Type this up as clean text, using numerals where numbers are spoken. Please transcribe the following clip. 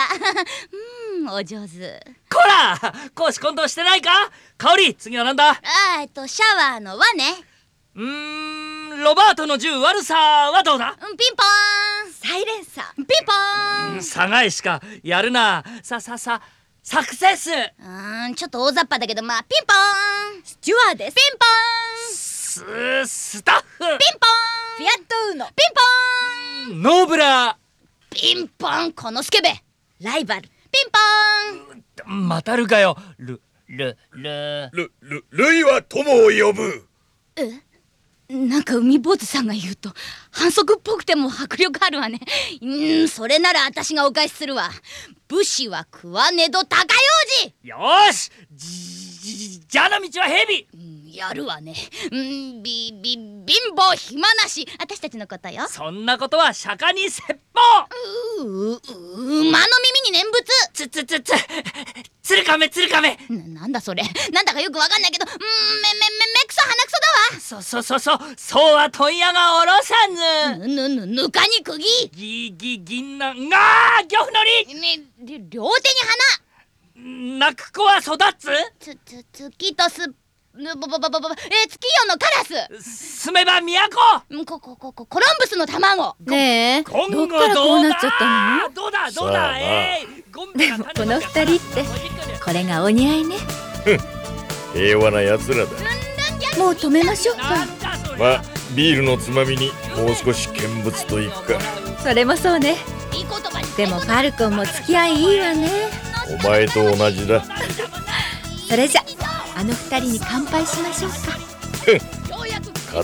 お上手。 こら公私混同してないか。香織、次はなんだ。 シャワーの輪ね。 ロバートの銃悪さはどうだ。 ピンポーン。サイレンサー。ピンポーン。 サガイしかやるな。サクセス。 ちょっと大雑把だけど、まあピンポーン。スチュワーです。ピンポーン。 スタッフ。 ピンポーン。フィアットウーノ。ピンポーン。 ノーブラ。 ピンポン。このスケベ。ライバル。ピンポーン。 またるかよ。ルイは友を呼ぶ。 なんか海坊主さんが言うと反則っぽくても迫力あるわね。それなら私がお返しするわ。武士は食わねど高用事。 よーし。じゃあの道は蛇。 やるわね。貧乏暇なし。私たちのことよ。 そんなことは釈迦に説法。 馬の耳に念仏。 鶴亀。 なんだそれ。なんだかよくわかんないけど、目くそ鼻くそだわ。 そうは問屋がおろさぬ。 ぬかに釘。 銀杏が漁夫の利。 両手に泣く子は育つ。 月とす月夜のカラス。 住めば都。 コロンブスの卵。 ねえ、どっからこうなっちゃったの？ どうだでもこの二人ってこれがお似合いね。 平和な奴らだ。 もう止めましょうか。 まあビールのつまみにもう少し見物といくか。 それもそうね。でもファルコンも付き合いいいわね。 お前と同じだ。 それじゃあの二人に乾杯しましょうか。